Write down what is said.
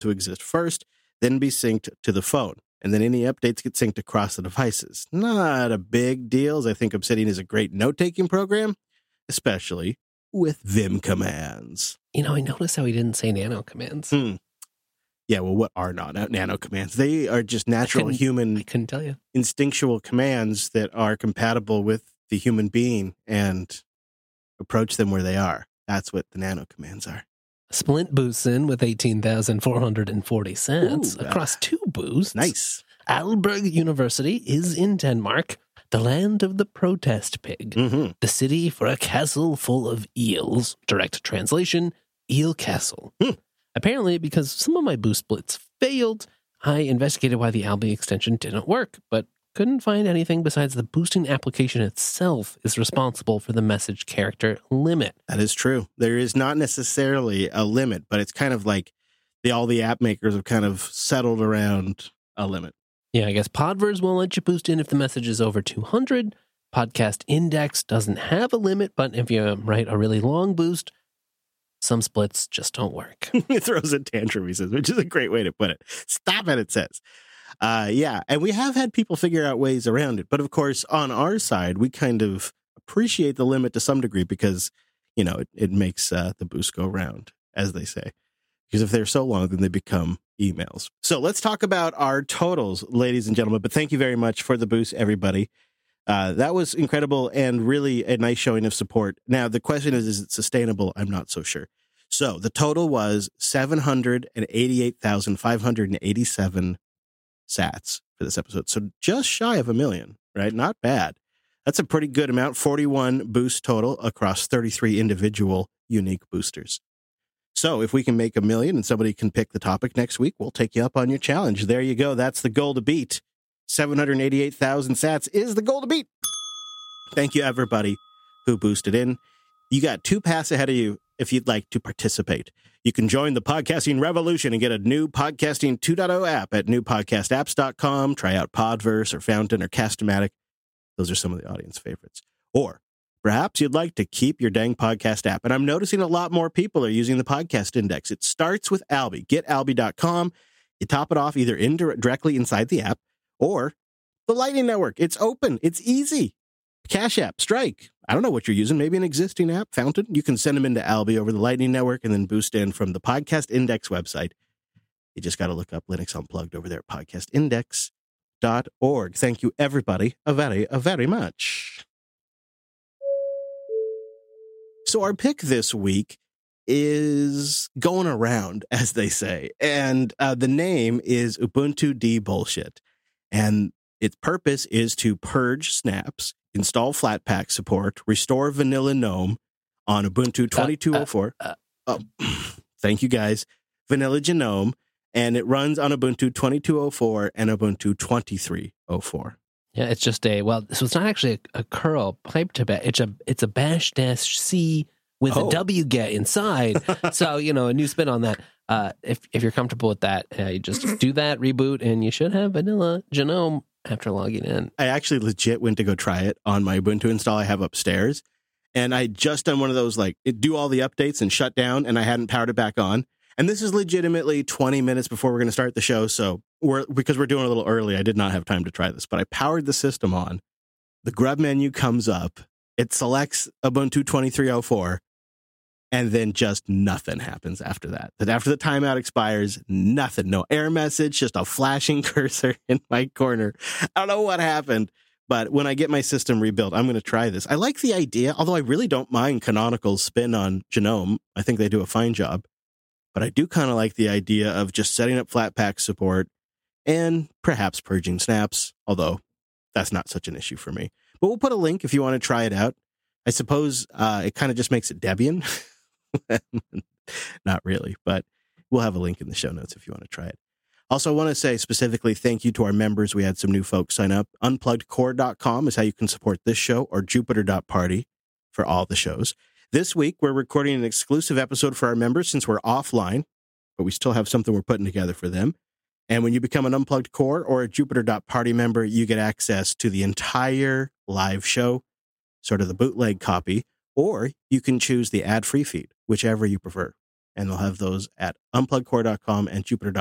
to exist first, then be synced to the phone. And then any updates get synced across the devices. Not a big deal, as I think Obsidian is a great note-taking program, especially with Vim commands. You know, I noticed how he didn't say nano commands. Yeah, well, what are not nano commands? They are just natural human, I couldn't tell you, instinctual commands that are compatible with the human being and approach them where they are. That's what the nano commands are. Splint boosts in with 18,440 cents across 2 boosts. Nice. Aalborg University is in Denmark, the land of the protest pig, the city for a castle full of eels. Direct translation, Eel Castle. Apparently, because some of my boost splits failed, I investigated why the Albi extension didn't work, but couldn't find anything besides the boosting application itself is responsible for the message character limit. That is true. There is not necessarily a limit, but it's kind of like all the app makers have kind of settled around a limit. Yeah, I guess Podverse won't let you boost in if the message is over 200. Podcast Index doesn't have a limit, but if you write a really long boost, some splits just don't work. It throws a tantrum, he says, which is a great way to put it. Stop it says. Yeah, and we have had people figure out ways around it. But of course, on our side, we kind of appreciate the limit to some degree because, you know, it makes the boost go round, as they say. Because if they're so long, then they become emails. So let's talk about our totals, ladies and gentlemen. But thank you very much for the boost, everybody. That was incredible and really a nice showing of support. Now, the question is it sustainable? I'm not so sure. So the total was 788,587 sats for this episode. So just shy of 1 million, right? Not bad. That's a pretty good amount. 41 boosts total across 33 individual unique boosters. So if we can make 1 million and somebody can pick the topic next week, we'll take you up on your challenge. There you go. That's the goal to beat. 788,000 sats is the goal to beat. Thank you, everybody who boosted in. You got 2 paths ahead of you if you'd like to participate. You can join the podcasting revolution and get a new Podcasting 2.0 app at newpodcastapps.com. Try out Podverse or Fountain or Cast-O-Matic. Those are some of the audience favorites. Or perhaps you'd like to keep your dang podcast app. And I'm noticing a lot more people are using the podcast index. It starts with Albi. Get Albi.com. You top it off either directly inside the app or the Lightning Network. It's open. It's easy. Cash App, Strike. I don't know what you're using. Maybe an existing app, Fountain. You can send them into Albi over the Lightning Network and then boost in from the Podcast Index website. You just got to look up Linux Unplugged over there at podcastindex.org. Thank you, everybody, very much. So our pick this week is going around, as they say, and the name is Ubuntu D Bullshit. And its purpose is to purge snaps, install Flatpak support, restore vanilla GNOME on Ubuntu 22.04. Thank you, guys. Vanilla GNOME, and it runs on Ubuntu 22.04 and Ubuntu 23.04. Yeah, it's just so it's not actually a curl pipe to bash. It's a bash-c with a wget inside. So, you know, a new spin on that. If you're comfortable with that, you just do that, reboot, and you should have vanilla GNOME after logging in. I actually legit went to go try it on my Ubuntu install I have upstairs. And I just done one of those, like, do all the updates and shut down, and I hadn't powered it back on. And this is legitimately 20 minutes before we're going to start the show. So because we're doing it a little early, I did not have time to try this, but I powered the system on. The grub menu comes up. It selects Ubuntu 23.04. And then just nothing happens after that. That after the timeout expires, nothing. No error message, just a flashing cursor in my corner. I don't know what happened, but when I get my system rebuilt, I'm going to try this. I like the idea, although I really don't mind Canonical's spin on GNOME. I think they do a fine job. But I do kind of like the idea of just setting up Flatpak support and perhaps purging snaps, although that's not such an issue for me. But we'll put a link if you want to try it out. I suppose it kind of just makes it Debian. Not really, but we'll have a link in the show notes if you want to try it. Also, I want to say specifically thank you to our members. We had some new folks sign up. Unpluggedcore.com is how you can support this show, or Jupiter.party for all the shows. This week, we're recording an exclusive episode for our members since we're offline, but we still have something we're putting together for them. And when you become an Unplugged Core or a Jupiter.party member, you get access to the entire live show, sort of the bootleg copy, or you can choose the ad-free feed, whichever you prefer. and they'll have those at unpluggedcore.com and jupiter.com.